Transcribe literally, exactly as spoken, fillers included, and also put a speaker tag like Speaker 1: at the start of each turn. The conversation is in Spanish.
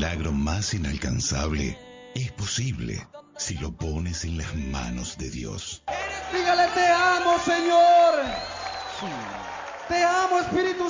Speaker 1: milagro más inalcanzable es posible si lo pones en las manos de Dios.
Speaker 2: Dígale, te amo, Señor. Te amo, Espíritu